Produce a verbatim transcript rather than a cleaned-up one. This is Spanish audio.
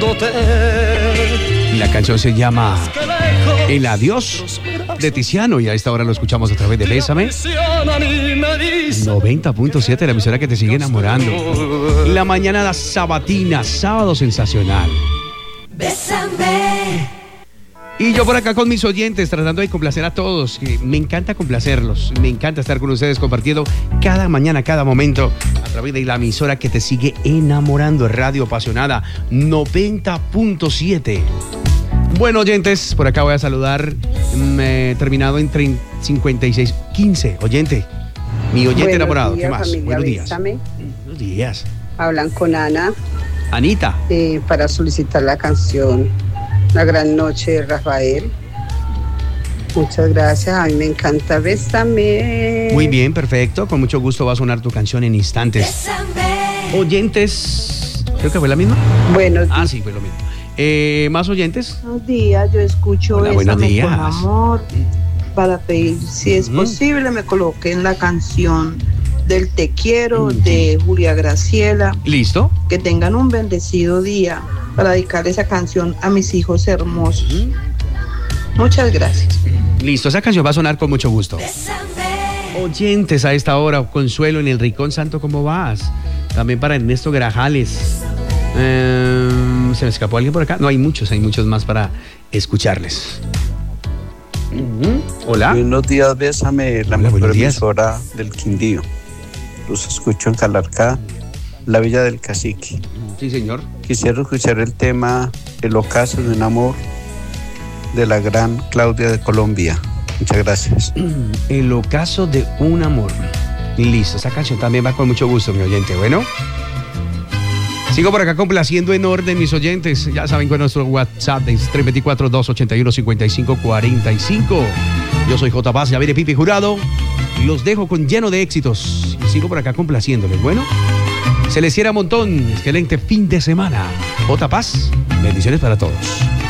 Y la canción se llama El Adiós de Tiziano y a esta hora lo escuchamos a través de Bésame noventa punto siete, la emisora que te sigue enamorando. La mañana sabatina, sábado sensacional. Bésame. Y yo por acá con mis oyentes, tratando de complacer a todos. Me encanta complacerlos, me encanta estar con ustedes compartiendo cada mañana, cada momento a través de la emisora que te sigue enamorando, Radio Apasionada noventa punto siete. Bueno, oyentes, por acá voy a saludar, me, terminado en cincuenta y seis quince. Oyente, mi oyente Buenos enamorado, días, ¿qué más? Familia, Buenos días. Bésame. Buenos días. Hablan con Ana. Anita. Eh, para solicitar la canción La Gran Noche de Rafael. Muchas gracias, a mí me encanta Bésame. Muy bien, perfecto, con mucho gusto va a sonar tu canción en instantes. Bésame. Oyentes, creo que fue la misma. Buenos días. Ah, sí, fue lo mismo. Eh, ¿Más oyentes? Buenos días, yo escucho Hola, buenos Bésame días. con amor para pedir, si es Mm. posible, me coloquen la canción del Te Quiero Mm, de Julia Graciela. ¿Listo? Que tengan un bendecido día para dedicar esa canción a mis hijos hermosos. Muchas gracias. Listo, esa canción va a sonar con mucho gusto. Bésame. Oyentes a esta hora, Consuelo en el Rincón Santo, ¿cómo vas? También para Ernesto Grajales. Eh, ¿Se me escapó alguien por acá? No, hay muchos, hay muchos más para escucharles. Ujú. Hola. Buenos días, Bésame, la Hola, mejor buenos días. emisora del Quindío. Los escucho en Calarcá, la Villa del Cacique. Sí, señor. Quisiera escuchar el tema El ocaso de un amor de la gran Claudia de Colombia. Muchas gracias. El ocaso de un amor. Listo, esa canción también va con mucho gusto, mi oyente. Bueno, sigo por acá complaciendo en orden, mis oyentes. Ya saben con nuestro WhatsApp es tres dos cuatro, dos ocho uno, cinco cinco cuatro cinco. Yo soy J. Paz, ya viene Pipi Jurado. Y los dejo con lleno de éxitos. Y sigo por acá complaciéndoles. Bueno, se les cierra un montón. Excelente fin de semana. J. Paz, bendiciones para todos.